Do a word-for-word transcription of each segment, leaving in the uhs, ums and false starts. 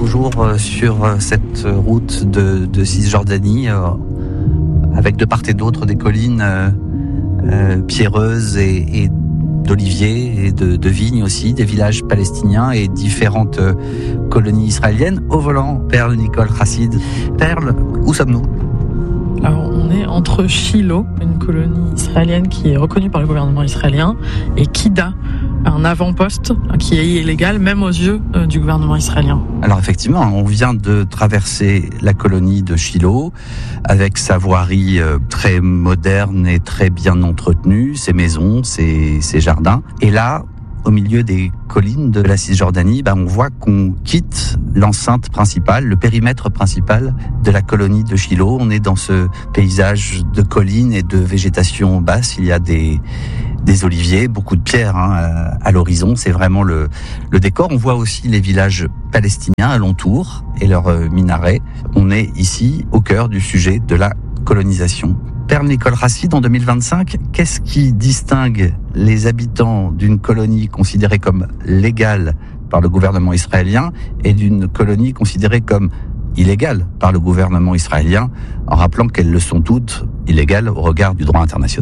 toujours sur cette route de, de Cisjordanie, euh, avec de part et d'autre des collines euh, euh, pierreuses et, et d'oliviers et de, de vignes aussi, des villages palestiniens et différentes euh, colonies israéliennes. Au volant, Perle Nicole Chassid. Perle, où sommes-nous ? Alors, on est entre Shiloh, une colonie israélienne qui est reconnue par le gouvernement israélien, et Kida, un avant-poste qui est illégal même aux yeux euh, du gouvernement israélien. Alors effectivement, on vient de traverser la colonie de Shiloh avec sa voirie euh, très moderne et très bien entretenue, ses maisons, ses, ses jardins. Et là, au milieu des collines de la Cisjordanie, bah, on voit qu'on quitte l'enceinte principale, le périmètre principal de la colonie de Shiloh. On est dans ce paysage de collines et de végétation basse. Il y a des, des oliviers, beaucoup de pierres hein, à l'horizon. C'est vraiment le, le décor. On voit aussi les villages palestiniens alentour et leurs minarets. On est ici au cœur du sujet de la colonisation. Perle Nicole Chassid, en deux mille vingt-cinq, qu'est-ce qui distingue les habitants d'une colonie considérée comme légale par le gouvernement israélien et d'une colonie considérée comme illégale par le gouvernement israélien, en rappelant qu'elles le sont toutes illégales au regard du droit international ?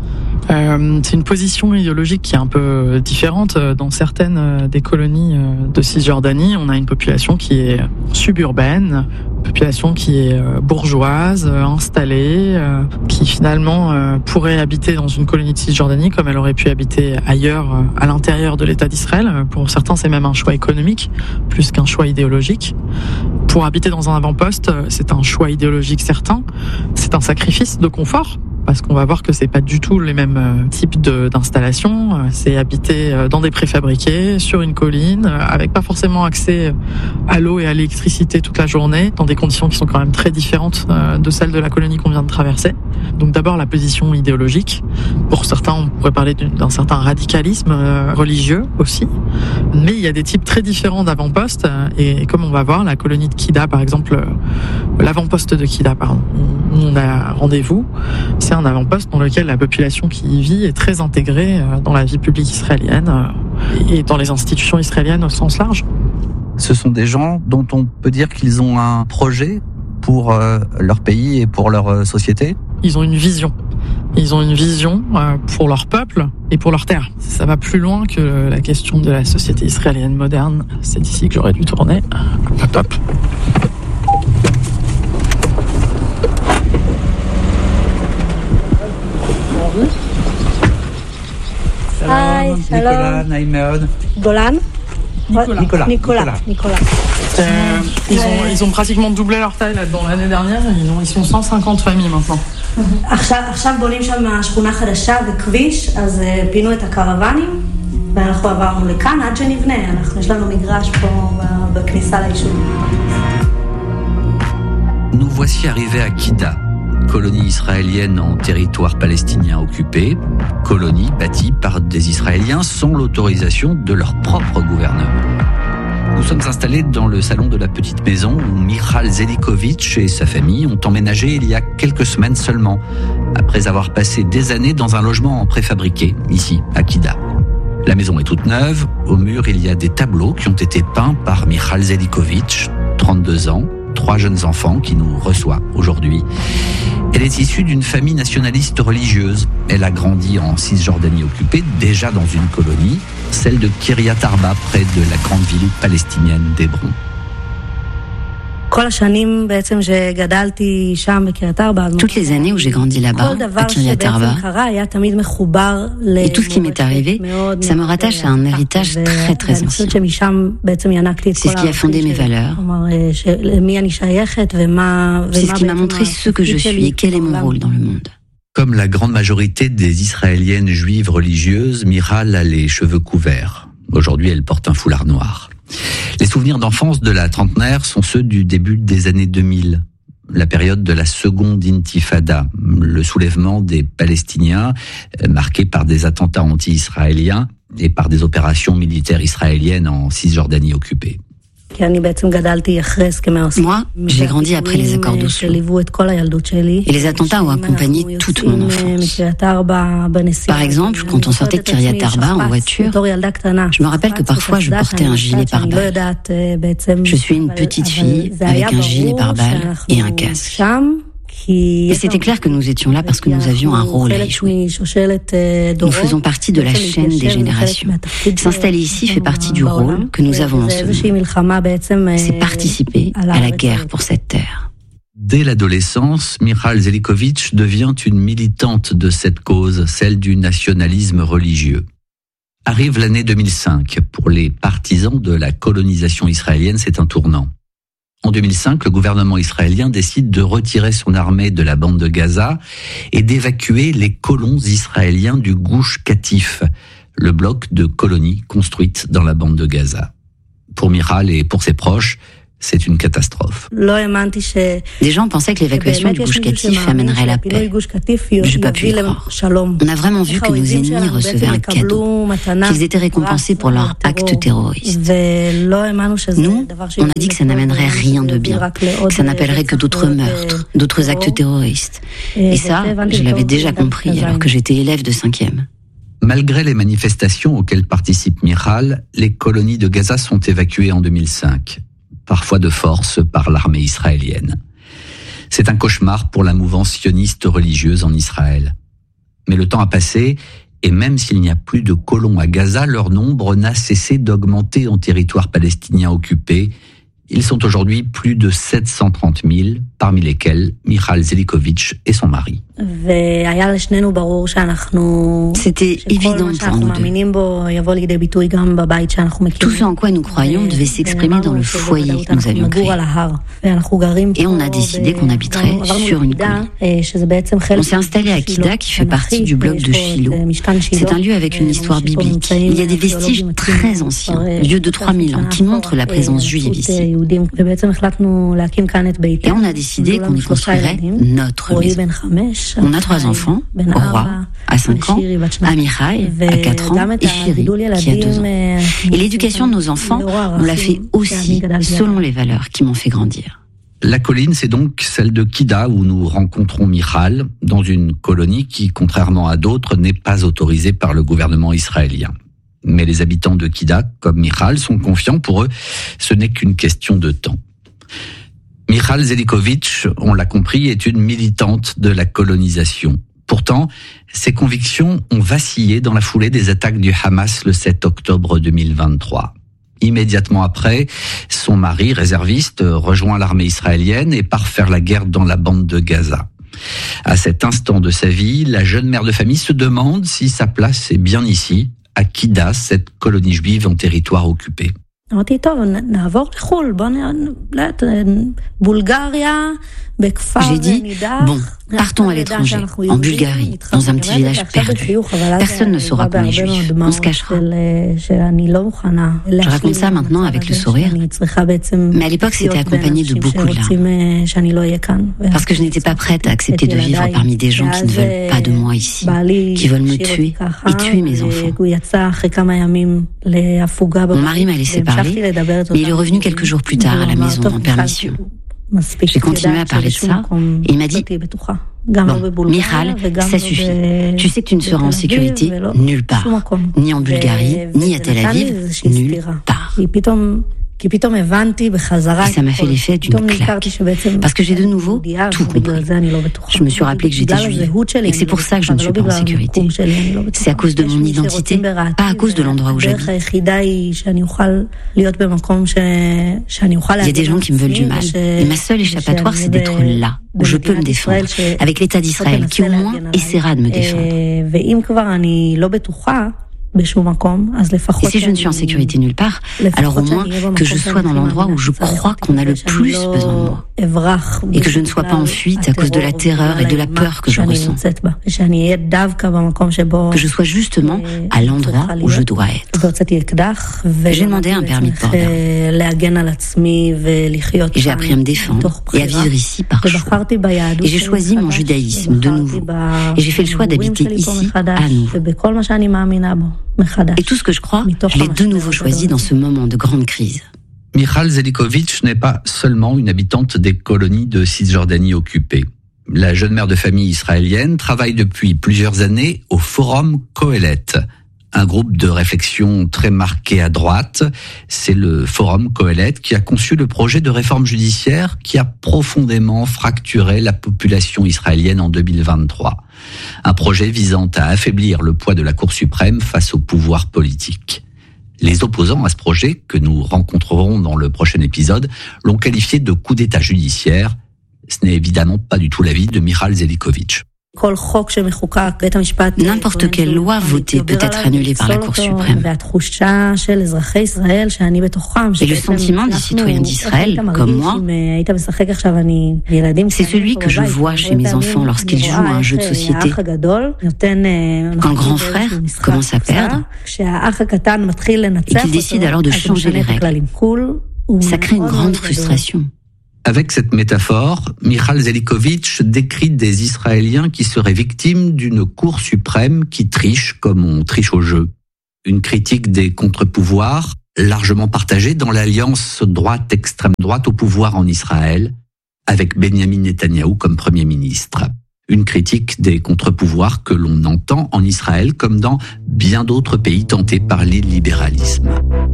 Euh, c'est une position idéologique qui est un peu différente. Dans certaines des colonies de Cisjordanie, on a une population qui est suburbaine, une population qui est bourgeoise, installée, qui finalement pourrait habiter dans une colonie de Cisjordanie comme elle aurait pu habiter ailleurs, à l'intérieur de l'État d'Israël. Pour certains, c'est même un choix économique, plus qu'un choix idéologique. Pour habiter dans un avant-poste, c'est un choix idéologique certain, c'est un sacrifice de confort, parce qu'on va voir que c'est pas du tout les mêmes types de, d'installations. C'est habiter dans des préfabriqués, sur une colline, avec pas forcément accès à l'eau et à l'électricité toute la journée, dans des conditions qui sont quand même très différentes de celles de la colonie qu'on vient de traverser. Donc d'abord la position idéologique. Pour certains, on pourrait parler d'un certain radicalisme religieux aussi. Mais il y a des types très différents d'avant-postes. Et comme on va voir, la colonie de Kida, par exemple, l'avant-poste de Kida, pardon, où on a rendez-vous, c'est un avant-poste dans lequel la population qui y vit est très intégrée dans la vie publique israélienne et dans les institutions israéliennes au sens large. Ce sont des gens dont on peut dire qu'ils ont un projet pour leur pays et pour leur société ? Ils ont une vision. Ils ont une vision pour leur peuple et pour leur terre. Ça va plus loin que la question de la société israélienne moderne. C'est ici que j'aurais dû tourner. Top, top. היי, שלום. נעים מאוד. גולן? Nicolas. Nicolas. Nicolas. Nicolas. Euh, ils, ont, ils ont pratiquement doublé leur taille là-dedans l'année dernière. Ils, ont, ils sont cent cinquante familles maintenant. עכשיו, עכשיו בונים שם שכונה חדשה וכביש, אז פינו את הקרוונים, ואנחנו עברנו לכאן עד שנבנה. אנחנו, יש לנו מגרש פה בכניסה ליישוב. Nous voici arrivés à Kida, colonie israélienne en territoire palestinien occupé, colonie bâtie par des Israéliens sans l'autorisation de leur propre gouvernement. Nous sommes installés dans le salon de la petite maison où Michal Zelikovitch et sa famille ont emménagé il y a quelques semaines seulement, après avoir passé des années dans un logement en préfabriqué, ici, à Kida. La maison est toute neuve, au mur il y a des tableaux qui ont été peints par Michal Zelikovitch, trente-deux ans, trois jeunes enfants qui nous reçoit aujourd'hui. Elle est issue d'une famille nationaliste religieuse. Elle a grandi en Cisjordanie occupée, déjà dans une colonie, celle de Kiryat Arba, près de la grande ville palestinienne d'Hébron. Toutes les années où j'ai grandi là-bas, à Kiryat Arba, et tout ce qui m'est arrivé, ça me rattache à un héritage très très ancien. C'est ce qui a fondé mes valeurs. C'est ce qui m'a montré ce que je suis et quel est mon rôle dans le monde. Comme la grande majorité des Israéliennes juives religieuses, Michal a les cheveux couverts. Aujourd'hui, elle porte un foulard noir. Les souvenirs d'enfance de la trentenaire sont ceux du début des années deux mille, la période de la seconde intifada, le soulèvement des Palestiniens marqué par des attentats anti-israéliens et par des opérations militaires israéliennes en Cisjordanie occupée. Moi, j'ai grandi après les accords d'Oslo. Et les attentats ont accompagné toute mon enfance. Par exemple, quand on sortait de Kiryat Arba en voiture, je me rappelle que parfois je portais un gilet pare-balles. Je suis une petite fille avec un gilet pare-balles et un casque. Et c'était clair que nous étions là parce que nous avions un rôle à y jouer. Nous faisons partie de la chaîne des générations. S'installer ici fait partie du rôle que nous avons en ce monde. C'est participer à la guerre pour cette terre. Dès l'adolescence, Michal Zelikovic devient une militante de cette cause, celle du nationalisme religieux. Arrive l'année deux mille cinq. Pour les partisans de la colonisation israélienne, c'est un tournant. En deux mille cinq, le gouvernement israélien décide de retirer son armée de la bande de Gaza et d'évacuer les colons israéliens du Gush Katif, le bloc de colonies construites dans la bande de Gaza. Pour Michal et pour ses proches, c'est une catastrophe. Des gens pensaient que l'évacuation du Gush Katif amènerait la paix. Je n'ai pas pu y croire. On a vraiment vu que nos ennemis recevaient un cadeau, qu'ils étaient récompensés pour leurs actes terroristes. Nous, on a dit que ça n'amènerait rien de bien, que ça n'appellerait que d'autres meurtres, d'autres actes terroristes. Et ça, je l'avais déjà compris alors que j'étais élève de cinquième. Malgré les manifestations auxquelles participe Michal, les colonies de Gaza sont évacuées en deux mille cinq. Parfois de force par l'armée israélienne. C'est un cauchemar pour la mouvance sioniste religieuse en Israël. Mais le temps a passé, et même s'il n'y a plus de colons à Gaza, leur nombre n'a cessé d'augmenter en territoire palestinien occupé. Ils sont aujourd'hui plus de sept cent trente mille, parmi lesquels Michal Zelikovic et son mari. C'était évident pour nous deux. Tout ce en quoi nous croyons devait s'exprimer dans le foyer que nous avions créé. Et on a décidé qu'on habiterait sur une colline. On s'est installé à Kida, qui fait partie du bloc de Shiloh. C'est un lieu avec une histoire biblique. Il y a des vestiges très anciens, vieux de trois mille ans, qui montrent la présence juive ici. Et on a décidé qu'on y construirait notre maison. On a trois enfants, Ora, à cinq ans, Amichai, à quatre ans, et Shiri, qui a deux ans. Et l'éducation de nos enfants, on l'a fait aussi selon les valeurs qui m'ont fait grandir. La colline, c'est donc celle de Kida où nous rencontrons Michal, dans une colonie qui, contrairement à d'autres, n'est pas autorisée par le gouvernement israélien. Mais les habitants de Kida, comme Michal, sont confiants. Pour eux, ce n'est qu'une question de temps. Michal Zelikovic, on l'a compris, est une militante de la colonisation. Pourtant, ses convictions ont vacillé dans la foulée des attaques du Hamas le sept octobre deux mille vingt-trois. Immédiatement après, son mari, réserviste, rejoint l'armée israélienne et part faire la guerre dans la bande de Gaza. À cet instant de sa vie, la jeune mère de famille se demande si sa place est bien ici, à Kida, cette colonie juive en territoire occupé. J'ai dit, bon, partons à l'étranger, en Bulgarie, dans un petit village perdu. Personne ne saura qu'on est juif, on se cachera. Je raconte ça maintenant avec le sourire, mais à l'époque c'était accompagné de beaucoup de larmes. Parce que je n'étais pas prête à accepter de vivre parmi des gens qui ne veulent pas de moi ici, qui veulent me tuer et tuer mes enfants. Mon mari m'a laissé parler, mais il est revenu quelques jours plus tard à la maison en permission. J'ai continué à parler de ça et il m'a dit « Bon, Michal, ça suffit. Tu sais que tu ne seras en sécurité nulle part. Ni en Bulgarie, ni à Tel Aviv, nulle part. » Et ça m'a fait l'effet d'une claque. Parce que j'ai de nouveau tout compris. Je me suis rappelé que j'étais juive et que c'est pour ça que je ne suis pas en sécurité. C'est à cause de mon identité, pas à cause de l'endroit où j'habite. Il y a des gens qui me veulent du mal. Et ma seule échappatoire, c'est d'être là, où je peux me défendre, avec l'État d'Israël, qui au moins essaiera de me défendre. Et si je ne suis en sécurité nulle part, alors au moins que je sois dans l'endroit où je crois qu'on a le plus besoin de moi. Et que je ne sois pas en fuite à cause de la terreur et de la peur que je ressens. Que je sois justement à l'endroit où je dois être. J'ai demandé un permis de port d'armes. Et j'ai appris à me défendre et à vivre ici par choix. Et j'ai choisi mon judaïsme de nouveau. Et j'ai fait le choix d'habiter ici à nouveau. Et tout ce que je crois, je l'ai de nouveau choisi dans ce moment de grande crise. Michal Zelikovic n'est pas seulement une habitante des colonies de Cisjordanie occupées. La jeune mère de famille israélienne travaille depuis plusieurs années au Forum Kohelet, un groupe de réflexion très marqué à droite. C'est le Forum Kohelet qui a conçu le projet de réforme judiciaire qui a profondément fracturé la population israélienne en deux mille vingt-trois. Un projet visant à affaiblir le poids de la Cour suprême face au pouvoir politique. Les opposants à ce projet, que nous rencontrerons dans le prochain épisode, l'ont qualifié de coup d'État judiciaire. Ce n'est évidemment pas du tout l'avis de Michal Zelikovic. N'importe quelle loi votée peut être annulée par la Cour suprême. Et le sentiment des citoyens d'Israël, comme moi, c'est celui que je vois chez mes enfants lorsqu'ils jouent à un jeu de société. Quand le grand frère commence à perdre et qu'il décide alors de changer les règles, ça crée une grande frustration. Avec cette métaphore, Michal Zelikovic décrit des Israéliens qui seraient victimes d'une Cour suprême qui triche comme on triche au jeu. Une critique des contre-pouvoirs, largement partagée dans l'alliance droite-extrême droite au pouvoir en Israël, avec Benjamin Netanyahou comme Premier ministre. Une critique des contre-pouvoirs que l'on entend en Israël comme dans bien d'autres pays tentés par l'illibéralisme.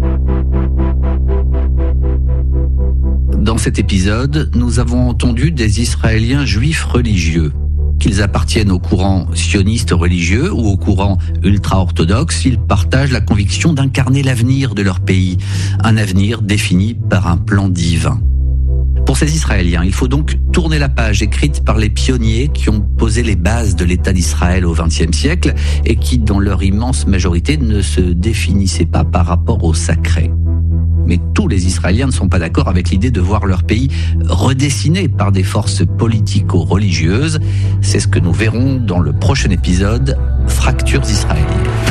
Dans cet épisode, nous avons entendu des Israéliens juifs religieux. Qu'ils appartiennent au courant sioniste religieux ou au courant ultra-orthodoxe, ils partagent la conviction d'incarner l'avenir de leur pays, un avenir défini par un plan divin. Pour ces Israéliens, il faut donc tourner la page écrite par les pionniers qui ont posé les bases de l'État d'Israël au vingtième siècle et qui, dans leur immense majorité, ne se définissaient pas par rapport au sacré. Mais tous les Israéliens ne sont pas d'accord avec l'idée de voir leur pays redessiné par des forces politico-religieuses. C'est ce que nous verrons dans le prochain épisode, Fractures israéliennes.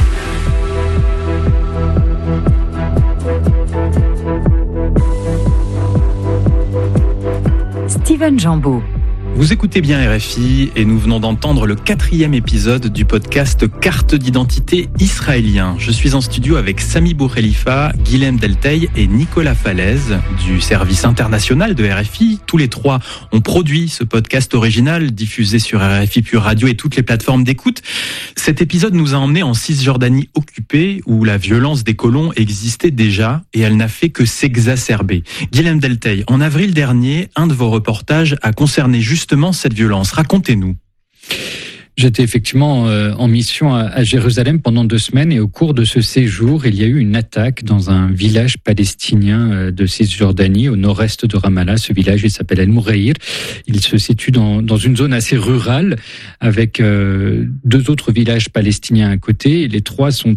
Steven Jambeau. Vous écoutez bien R F I et nous venons d'entendre le quatrième épisode du podcast Carte d'identité israélien. Je suis en studio avec Sami Boukhelifa, Guilhem Delteil et Nicolas Falaise du service international de R F I. Tous les trois ont produit ce podcast original diffusé sur R F I Pure Radio et toutes les plateformes d'écoute. Cet épisode nous a emmenés en Cisjordanie occupée où la violence des colons existait déjà et elle n'a fait que s'exacerber. Guilhem Delteil, en avril dernier, un de vos reportages a concerné juste Justement cette violence. Racontez-nous. J'étais effectivement euh, en mission à, à Jérusalem pendant deux semaines et au cours de ce séjour, il y a eu une attaque dans un village palestinien euh, de Cisjordanie, au nord-est de Ramallah. Ce village, il s'appelle El Moureir. Il se situe dans, dans une zone assez rurale avec euh, deux autres villages palestiniens à côté. Les trois sont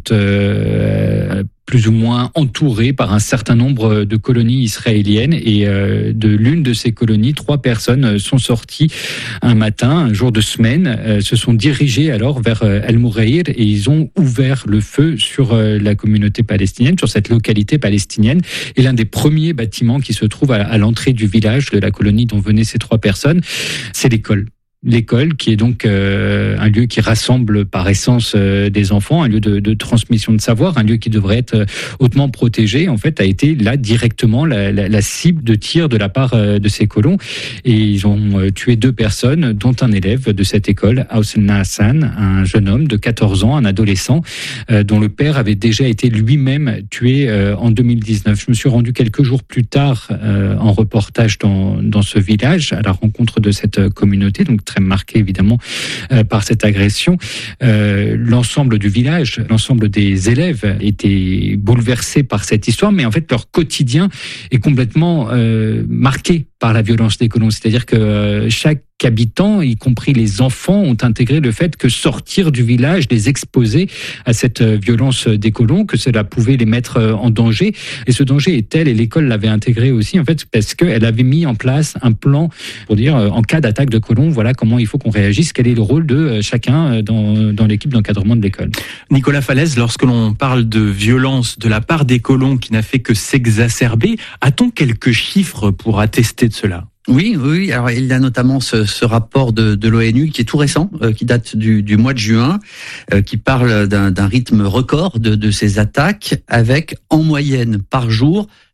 euh, plus ou moins entourés par un certain nombre de colonies israéliennes et euh, de l'une de ces colonies, trois personnes sont sorties un matin, un jour de semaine, euh, se sont dirigées alors vers euh, El Moureir et ils ont ouvert le feu sur euh, la communauté palestinienne, sur cette localité palestinienne. Et l'un des premiers bâtiments qui se trouve à, à l'entrée du village de la colonie dont venaient ces trois personnes, c'est l'école. L'école, qui est donc euh, un lieu qui rassemble par essence euh, des enfants, un lieu de, de transmission de savoir, un lieu qui devrait être euh, hautement protégé, en fait, a été là directement la, la, la cible de tir de la part euh, de ces colons. Et ils ont euh, tué deux personnes, dont un élève de cette école, Houssen Hassan, un jeune homme de quatorze ans, un adolescent, euh, dont le père avait déjà été lui-même tué euh, en deux mille dix-neuf. Je me suis rendu quelques jours plus tard euh, en reportage dans, dans ce village, à la rencontre de cette communauté, donc très marqué évidemment euh, par cette agression. Euh, l'ensemble du village, l'ensemble des élèves étaient bouleversés par cette histoire, mais en fait leur quotidien est complètement euh, marqué par la violence des colons. C'est-à-dire que euh, chaque habitant, y compris les enfants, ont intégré le fait que sortir du village, les exposer à cette violence des colons, que cela pouvait les mettre en danger. Et ce danger est tel, et l'école l'avait intégré aussi, en fait, parce qu'elle avait mis en place un plan pour dire, en cas d'attaque de colons, voilà comment il faut qu'on réagisse, quel est le rôle de chacun dans, dans l'équipe d'encadrement de l'école. Nicolas Falaise, lorsque l'on parle de violence de la part des colons qui n'a fait que s'exacerber, a-t-on quelques chiffres pour attester de cela ? Oui, oui. Alors il y a notamment ce, ce rapport de, de l'ONU qui est tout récent, euh, qui date du, du mois de juin, euh, qui parle d'un, d'un rythme record de, de ces attaques, avec en moyenne par jour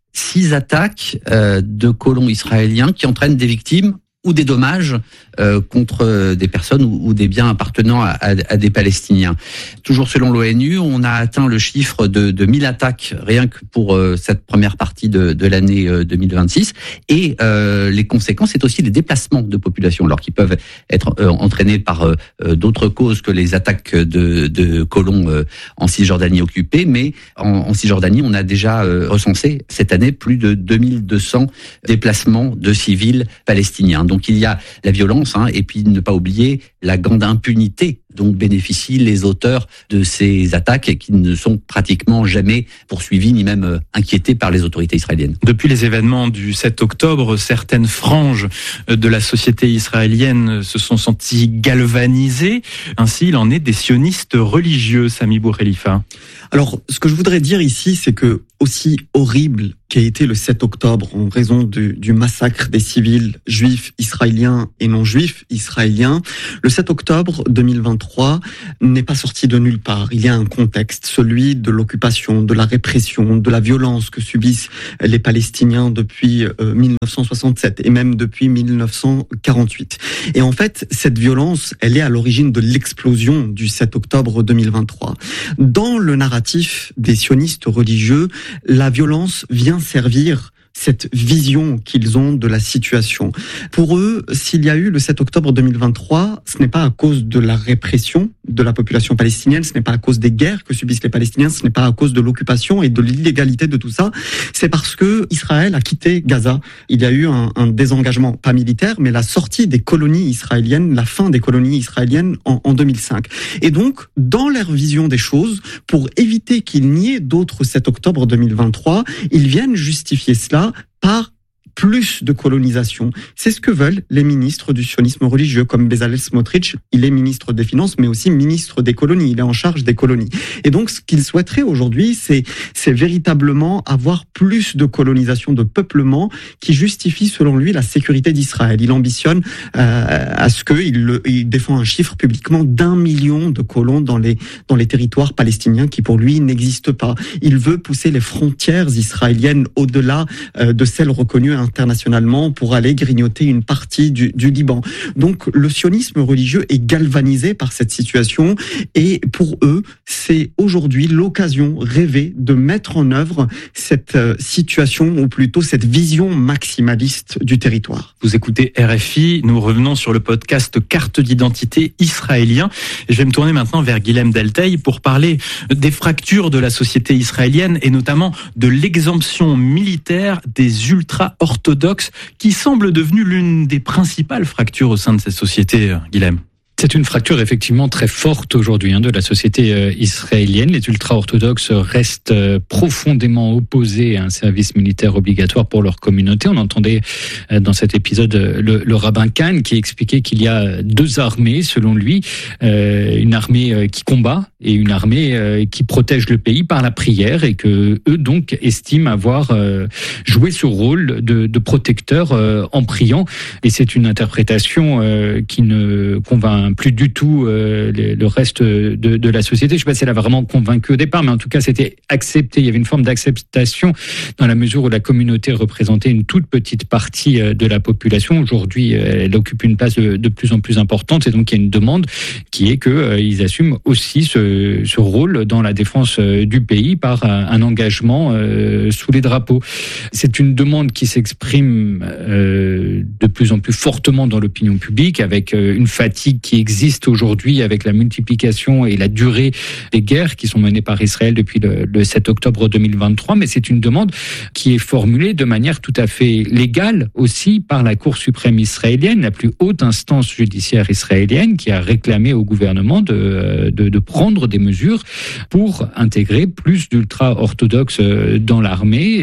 six attaques euh, de colons israéliens qui entraînent des victimes ou des dommages euh, contre des personnes ou, ou des biens appartenant à, à, à des Palestiniens. Toujours selon l'ONU, on a atteint le chiffre de, de mille attaques rien que pour euh, cette première partie de, de l'année euh, deux mille vingt-six. Et euh, les conséquences, c'est aussi les déplacements de population, alors qu'ils peuvent être euh, entraînés par euh, d'autres causes que les attaques de, de colons euh, en Cisjordanie occupée. Mais en, en Cisjordanie, on a déjà euh, recensé cette année plus de deux mille deux cents déplacements de civils palestiniens. Donc il y a la violence, hein, et puis ne pas oublier la grande impunité dont bénéficient les auteurs de ces attaques et qui ne sont pratiquement jamais poursuivis ni même inquiétés par les autorités israéliennes. Depuis les événements du sept octobre, certaines franges de la société israélienne se sont senties galvanisées. Ainsi, il en est des sionistes religieux, Sami Boukhelifa. Alors, ce que je voudrais dire ici, c'est que aussi horrible qu'a été le sept octobre en raison du, du massacre des civils juifs israéliens et non juifs israéliens, le sept octobre deux mille vingt-trois n'est pas sorti de nulle part. Il y a un contexte, celui de l'occupation, de la répression, de la violence que subissent les Palestiniens depuis euh, mille neuf cent soixante-sept et même depuis mille neuf cent quarante-huit. Et en fait, cette violence, elle est à l'origine de l'explosion du sept octobre deux mille vingt-trois. Dans le narratif des sionistes religieux, la violence vient servir cette vision qu'ils ont de la situation. Pour eux, s'il y a eu le sept octobre deux mille vingt-trois, ce n'est pas à cause de la répression de la population palestinienne, ce n'est pas à cause des guerres que subissent les Palestiniens, ce n'est pas à cause de l'occupation et de l'illégalité de tout ça, c'est parce que Israël a quitté Gaza. Il y a eu un, un désengagement, pas militaire, mais la sortie des colonies israéliennes, la fin des colonies israéliennes en, en deux mille cinq. Et donc, dans leur vision des choses, pour éviter qu'il n'y ait d'autres sept octobre deux mille vingt-trois, ils viennent justifier cela par plus de colonisation. C'est ce que veulent les ministres du sionisme religieux, comme Bezalel Smotrich. Il est ministre des Finances, mais aussi ministre des colonies. Il est en charge des colonies. Et donc, ce qu'il souhaiterait aujourd'hui, c'est, c'est véritablement avoir plus de colonisation, de peuplement, qui justifie, selon lui, la sécurité d'Israël. Il ambitionne euh, à ce qu'il il défend un chiffre publiquement d'un million de colons dans les, dans les territoires palestiniens qui, pour lui, n'existent pas. Il veut pousser les frontières israéliennes au-delà euh, de celles reconnues internationalement pour aller grignoter une partie du, du Liban. Donc le sionisme religieux est galvanisé par cette situation et pour eux, c'est aujourd'hui l'occasion rêvée de mettre en œuvre cette situation ou plutôt cette vision maximaliste du territoire. Vous écoutez R F I, nous revenons sur le podcast Carte d'identité israélien. Et je vais me tourner maintenant vers Guilhem Delteil pour parler des fractures de la société israélienne et notamment de l'exemption militaire des ultra-orthodoxes qui semble devenue l'une des principales fractures au sein de cette société, Guilhem. C'est une fracture effectivement très forte aujourd'hui hein, de la société euh, israélienne. Les ultra-orthodoxes restent euh, profondément opposés à un service militaire obligatoire pour leur communauté. On entendait euh, dans cet épisode euh, le, le rabbin Kahn qui expliquait qu'il y a deux armées, selon lui, euh, une armée euh, qui combat et une armée euh, qui protège le pays par la prière et que eux donc estiment avoir euh, joué ce rôle de, de protecteur euh, en priant. Et c'est une interprétation euh, qui ne convainc plus du tout euh, le, le reste de, de la société. Je ne sais pas si elle a vraiment convaincu au départ, mais en tout cas, c'était accepté. Il y avait une forme d'acceptation dans la mesure où la communauté représentait une toute petite partie de la population. Aujourd'hui, elle occupe une place de, de plus en plus importante. Et donc, il y a une demande qui est qu'ils euh, assument aussi ce, ce rôle dans la défense euh, du pays par un, un engagement euh, sous les drapeaux. C'est une demande qui s'exprime euh, de plus en plus fortement dans l'opinion publique, avec euh, une fatigue qui existe aujourd'hui avec la multiplication et la durée des guerres qui sont menées par Israël depuis le, le sept octobre deux mille vingt-trois, mais c'est une demande qui est formulée de manière tout à fait légale aussi par la Cour suprême israélienne, la plus haute instance judiciaire israélienne, qui a réclamé au gouvernement de, de, de prendre des mesures pour intégrer plus d'ultra-orthodoxes dans l'armée,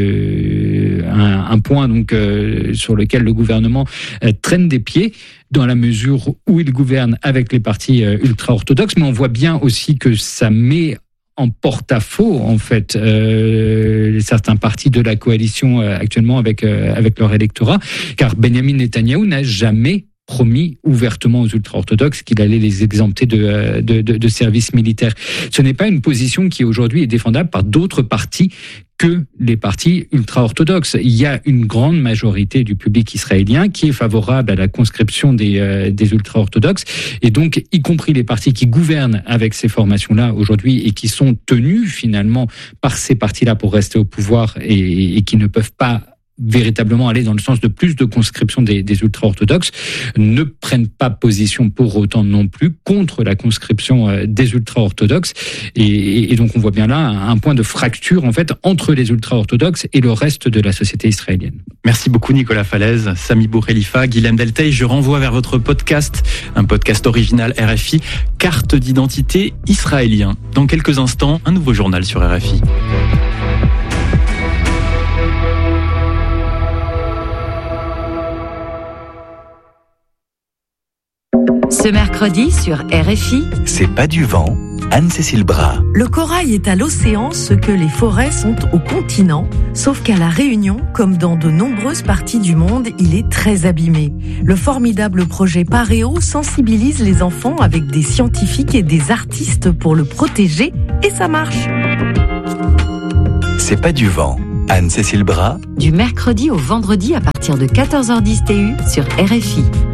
euh, un, un point donc euh, sur lequel le gouvernement euh, traîne des pieds, dans la mesure où il gouverne avec les partis ultra-orthodoxes, mais on voit bien aussi que ça met en porte-à-faux, en fait, euh, certains partis de la coalition euh, actuellement avec, euh, avec leur électorat, car Benjamin Netanyahou n'a jamais promis ouvertement aux ultra-orthodoxes qu'il allait les exempter de, de, de, de service militaire. Ce n'est pas une position qui aujourd'hui est défendable par d'autres partis que les partis ultra-orthodoxes. Il y a une grande majorité du public israélien qui est favorable à la conscription des, euh, des ultra-orthodoxes, et donc y compris les partis qui gouvernent avec ces formations-là aujourd'hui et qui sont tenus finalement par ces partis-là pour rester au pouvoir et, et qui ne peuvent pas véritablement aller dans le sens de plus de conscription des, des ultra-orthodoxes, ne prennent pas position pour autant non plus contre la conscription des ultra-orthodoxes. Et, et donc on voit bien là un point de fracture en fait entre les ultra-orthodoxes et le reste de la société israélienne. Merci beaucoup Nicolas Falaise, Sami Boukhelifa, Guilhem Delteil. Je renvoie vers votre podcast, un podcast original R F I, Carte d'identité israélien. Dans quelques instants, un nouveau journal sur R F I. Ce mercredi sur R F I, C'est pas du vent, Anne-Cécile Bras. Le corail est à l'océan ce que les forêts sont au continent, sauf qu'à La Réunion, comme dans de nombreuses parties du monde, il est très abîmé. Le formidable projet Paréo sensibilise les enfants avec des scientifiques et des artistes pour le protéger, et ça marche. C'est pas du vent, Anne-Cécile Bras. Du mercredi au vendredi à partir de quatorze heures dix T U sur R F I.